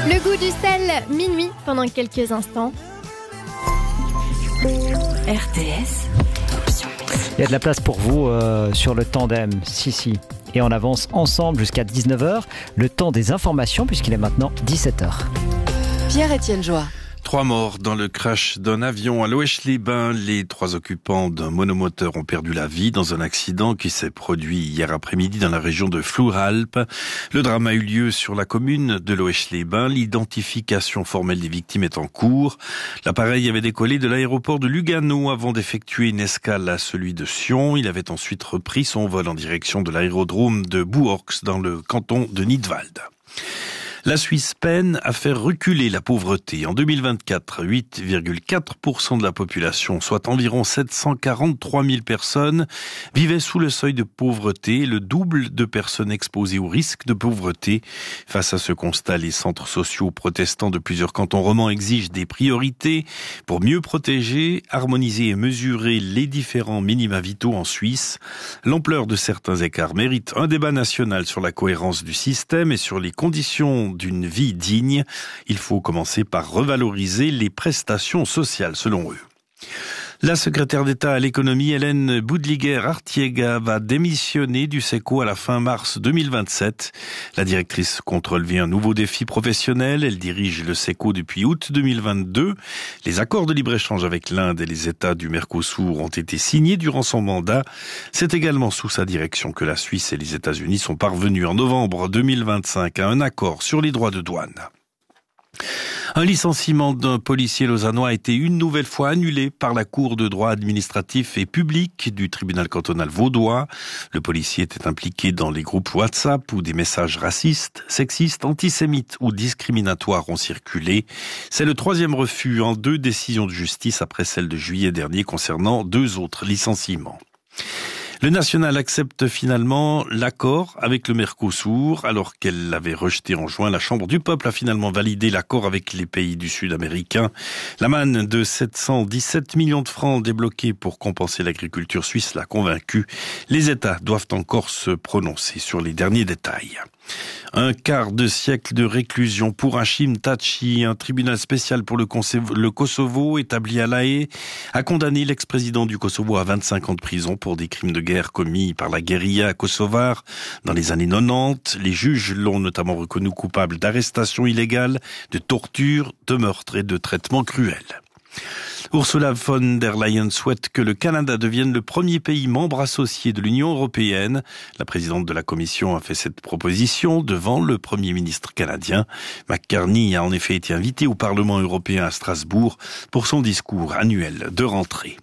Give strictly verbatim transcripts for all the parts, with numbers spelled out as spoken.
Le goût du sel, minuit pendant quelques instants. R T S, option musique. Il y a de la place pour vous euh, sur le tandem, si si. Et on avance ensemble jusqu'à dix-neuf heures, le temps des informations puisqu'il est maintenant dix-sept heures. Pierre-Étienne Joie. Trois morts dans le crash d'un avion à Loesch-les-Bains. Les trois occupants d'un monomoteur ont perdu la vie dans un accident qui s'est produit hier après-midi dans la région de Flouralpes. Le drame a eu lieu sur la commune de Loesch-les-Bains. L'identification formelle des victimes est en cours. L'appareil avait décollé de l'aéroport de Lugano avant d'effectuer une escale à celui de Sion. Il avait ensuite repris son vol en direction de l'aérodrome de Bourgs dans le canton de Nidwald. La Suisse peine à faire reculer la pauvreté. En deux mille vingt-quatre, huit virgule quatre pour cent de la population, soit environ sept cent quarante-trois mille personnes, vivaient sous le seuil de pauvreté, le double de personnes exposées au risque de pauvreté. Face à ce constat, les centres sociaux protestants de plusieurs cantons romans exigent des priorités pour mieux protéger, harmoniser et mesurer les différents minima vitaux en Suisse. L'ampleur de certains écarts mérite un débat national sur la cohérence du système et sur les conditions d'une vie digne. Il faut commencer par revaloriser les prestations sociales, selon eux. La secrétaire d'État à l'économie, Hélène Boudliguer-Artiega, va démissionner du SECO à la fin mars deux mille vingt-sept. La directrice compte relever un nouveau défi professionnel. Elle dirige le SECO depuis août deux mille vingt-deux. Les accords de libre-échange avec l'Inde et les États du Mercosur ont été signés durant son mandat. C'est également sous sa direction que la Suisse et les États-Unis sont parvenus en novembre deux mille vingt-cinq à un accord sur les droits de douane. Un licenciement d'un policier lausannois a été une nouvelle fois annulé par la Cour de droit administratif et public du tribunal cantonal vaudois. Le policier était impliqué dans les groupes WhatsApp où des messages racistes, sexistes, antisémites ou discriminatoires ont circulé. C'est le troisième refus en deux décisions de justice après celle de juillet dernier concernant deux autres licenciements. Le national accepte finalement l'accord avec le Mercosur. Alors qu'elle l'avait rejeté en juin, la Chambre du peuple a finalement validé l'accord avec les pays du Sud américain. La manne de sept cent dix-sept millions de francs débloqués pour compenser l'agriculture suisse l'a convaincu. Les États doivent encore se prononcer sur les derniers détails. Un quart de siècle de réclusion pour Hachim Tachi. Un tribunal spécial pour le Kosovo, établi à La Haye, a condamné l'ex-président du Kosovo à vingt-cinq ans de prison pour des crimes de guerre commis par la guérilla kosovare dans les années quatre-vingt-dix. Les juges l'ont notamment reconnu coupable d'arrestation illégale, de torture, de meurtre et de traitement cruel. Ursula von der Leyen souhaite que le Canada devienne le premier pays membre associé de l'Union européenne. La présidente de la Commission a fait cette proposition devant le Premier ministre canadien. McCartney a en effet été invité au Parlement européen à Strasbourg pour son discours annuel de rentrée.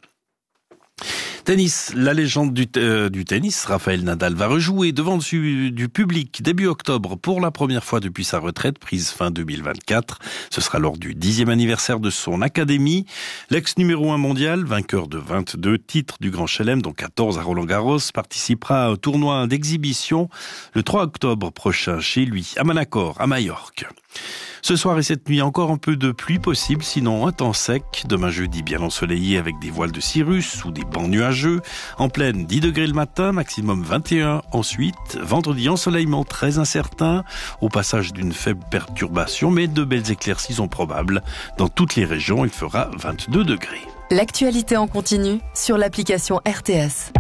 Tennis, la légende du, euh, du tennis, Rafael Nadal, va rejouer devant du, du public début octobre pour la première fois depuis sa retraite prise fin deux mille vingt-quatre. Ce sera lors du dixième anniversaire de son académie. L'ex numéro un mondial, vainqueur de vingt-deux titres du Grand Chelem, dont quatorze à Roland-Garros, participera à un tournoi d'exhibition le trois octobre prochain chez lui, à Manacor, à Majorque. Ce soir et cette nuit, encore un peu de pluie possible, sinon un temps sec. Demain jeudi, bien ensoleillé avec des voiles de cirrus ou des bancs nuageux. En pleine, dix degrés le matin, maximum vingt et un ensuite. Vendredi, ensoleillement très incertain, au passage d'une faible perturbation, mais de belles éclaircies sont probables. Dans toutes les régions, il fera vingt-deux degrés. L'actualité en continu sur l'application R T S.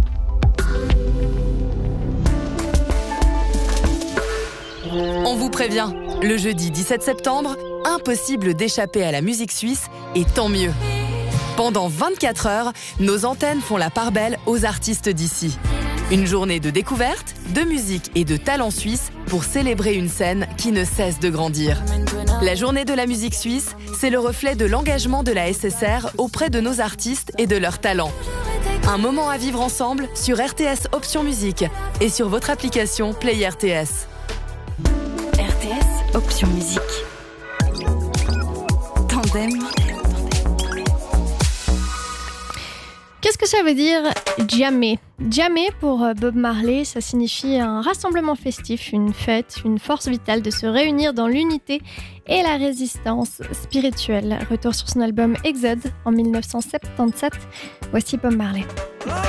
On vous prévient, le jeudi dix-sept septembre, impossible d'échapper à la musique suisse et tant mieux. Pendant vingt-quatre heures, nos antennes font la part belle aux artistes d'ici. Une journée de découverte, de musique et de talent suisse pour célébrer une scène qui ne cesse de grandir. La journée de la musique suisse, c'est le reflet de l'engagement de la S S R auprès de nos artistes et de leurs talents. Un moment à vivre ensemble sur R T S Option Musique et sur votre application Play R T S. R T S Option Musique. Tandem. Qu'est-ce que ça veut dire jammer ? Jammer pour Bob Marley, ça signifie un rassemblement festif, une fête, une force vitale de se réunir dans l'unité et la résistance spirituelle. Retour sur son album Exode en dix-neuf cent soixante-dix-sept. Voici Bob Marley.